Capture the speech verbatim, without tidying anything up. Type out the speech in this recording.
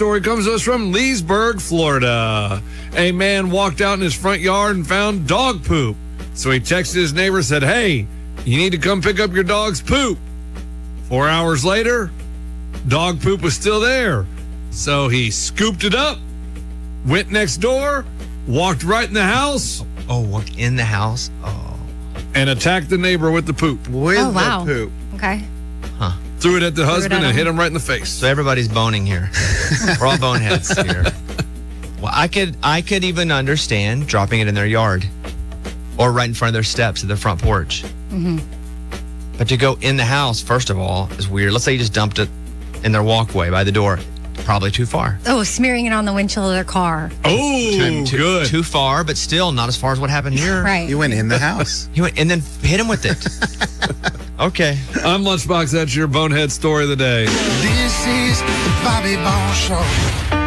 story comes to us from Leesburg, Florida. A man walked out in his front yard and found dog poop. So he texted his neighbor and said, hey, you need to come pick up your dog's poop. Four hours later, dog poop was still there. So he scooped it up, went next door, walked right in the house. Oh, walked in the house? Oh. And attacked the neighbor with the poop. With Oh, wow. the poop. Okay. Huh. Threw it at the husband at and him. hit him right in the face. So everybody's boning here. We're all boneheads here. Well, I could I could even understand dropping it in their yard or right in front of their steps at their front porch. Mm-hmm. But to go in the house, first of all, is weird. Let's say you just dumped it in their walkway by the door. Probably too far. Oh, smearing it on the windshield of their car. Oh, too, good. Too far, but still not as far as what happened here. Right. You went in the house. You went and then hit him with it. Okay. I'm Lunchbox. That's your bonehead story of the day. This is the Bobby Bones Show.